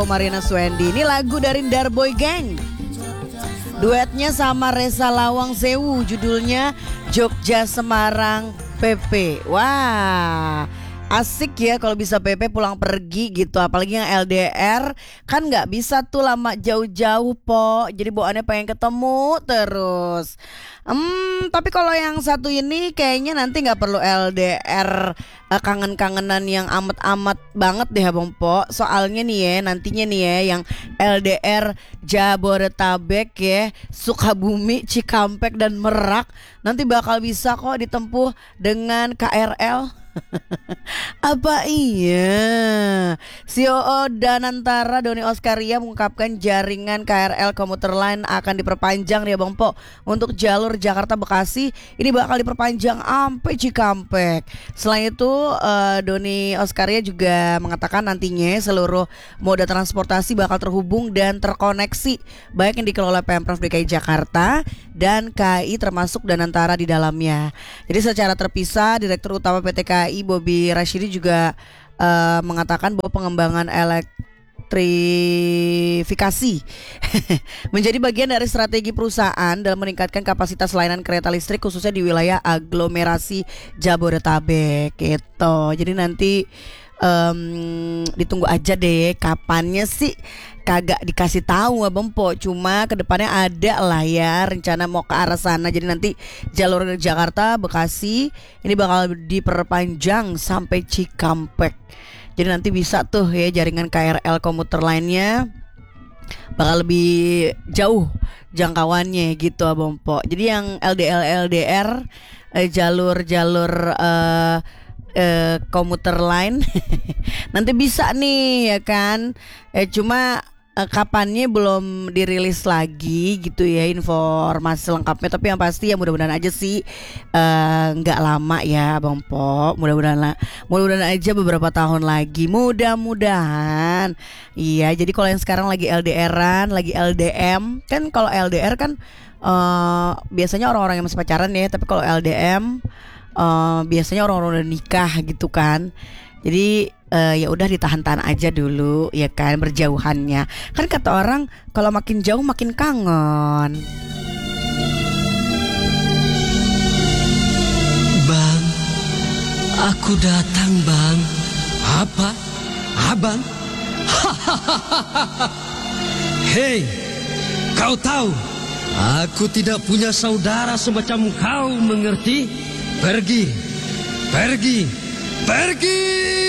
Marina Swendi. Ini lagu dari Darboy Gang. Duetnya sama Resa Lawang Sewu, judulnya Jogja Semarang PP. Wah, asik ya kalau bisa PP pulang pergi gitu. Apalagi yang LDR kan nggak bisa tuh lama jauh-jauh po. Jadi bawaannya pengen ketemu terus. Tapi kalau yang satu ini kayaknya nanti nggak perlu LDR, kangen-kangenan yang amat-amat banget deh Abang Po. Soalnya nih ya, nantinya nih ya yang LDR Jabodetabek ya, Sukabumi, Cikampek dan Merak nanti bakal bisa kok ditempuh dengan KRL. Apa iya? CEO Danantara Doni Oskaria mengungkapkan jaringan KRL Komuter Line akan diperpanjang nih Bang Po. Untuk jalur Jakarta Bekasi ini bakal diperpanjang sampai Cikampek. Selain itu Doni Oskaria juga mengatakan nantinya seluruh moda transportasi bakal terhubung dan terkoneksi, baik yang dikelola Pemprov DKI Jakarta dan KAI termasuk Danantara di dalamnya. Jadi secara terpisah Direktur Utama PT KAI Bobi Rashidi juga mengatakan bahwa pengembangan elektrifikasi menjadi bagian dari strategi perusahaan dalam meningkatkan kapasitas layanan kereta listrik khususnya di wilayah aglomerasi Jabodetabek gitu. Jadi nanti ditunggu aja deh kapannya sih, kagak dikasih tahu Abang Po, cuma kedepannya ada lah ya rencana mau ke arah sana. Jadi nanti jalur Jakarta Bekasi ini bakal diperpanjang sampai Cikampek. Jadi nanti bisa tuh ya jaringan KRL komuter lainnya bakal lebih jauh jangkauannya gitu Abang Po. Jadi yang LDR jalur-jalur komuter line nanti bisa nih ya kan, cuma kapannya belum dirilis lagi gitu ya informasi lengkapnya. Tapi yang pasti ya mudah-mudahan aja sih nggak lama ya Bang Po, mudah-mudahan aja beberapa tahun lagi, mudah-mudahan. Iya, jadi kalau yang sekarang lagi LDRan, lagi LDM kan, kalau LDR kan biasanya orang-orang yang masih pacaran ya, tapi kalau LDM biasanya orang-orang udah nikah gitu kan. Jadi ya udah ditahan-tahan aja dulu ya kan berjauhannya. Kan kata orang kalau makin jauh makin kangen. Bang, aku datang bang. Apa? Abang? Hei, kau tahu aku tidak punya saudara semacam kau, mengerti? Pergi, pergi, pergi.